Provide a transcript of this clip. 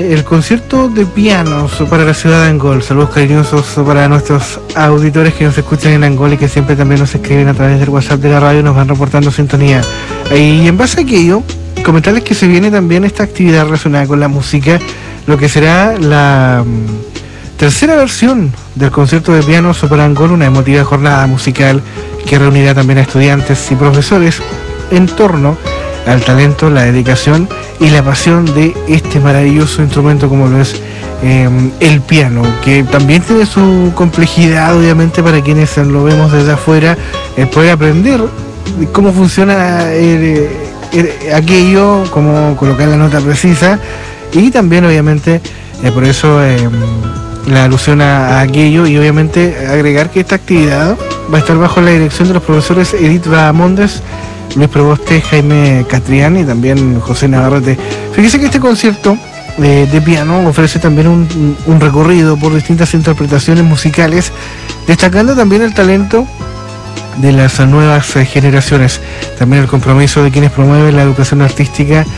el concierto de pianos para la ciudad de Angol. Saludos cariñosos para nuestros auditores que nos escuchan en Angol y que siempre también nos escriben a través del WhatsApp de la radio y nos van reportando sintonía. Y en base a aquello, comentarles que se viene también esta actividad relacionada con la música, lo que será la tercera versión del concierto de pianos para Angol, una emotiva jornada musical que reunirá también a estudiantes y profesores en torno al talento, la dedicación y la pasión de este maravilloso instrumento como lo es el piano, que también tiene su complejidad, obviamente, para quienes lo vemos desde afuera, el poder aprender cómo funciona aquello, cómo colocar la nota precisa, y también obviamente por eso la alusión a aquello, y obviamente agregar que esta actividad va a estar bajo la dirección de los profesores Edith Bahamondes, Luis Proboste, Jaime Catrián y también José Navarrete. Fíjese que este concierto de piano ofrece también un recorrido por distintas interpretaciones musicales, destacando también el talento de las nuevas generaciones, también el compromiso de quienes promueven la educación artística